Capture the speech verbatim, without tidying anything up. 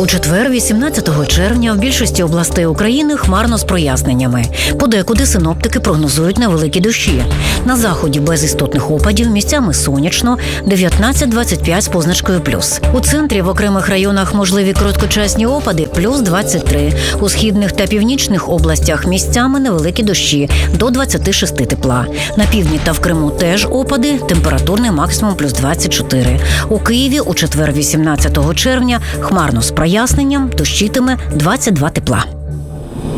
У четвер, вісімнадцятого червня, в більшості областей України хмарно з проясненнями. Подекуди синоптики прогнозують невеликі дощі. На заході без істотних опадів, місцями сонячно, дев'ятнадцять - двадцять п'ять з позначкою плюс. У центрі в окремих районах можливі короткочасні опади – плюс двадцять три. У східних та північних областях місцями невеликі дощі – до двадцяти шести тепла. На півдні та в Криму теж опади, температурний максимум плюс двадцять чотири. У Києві у четвер, вісімнадцятого червня, хмарно з проясненням, дощитиме двадцять два тепла.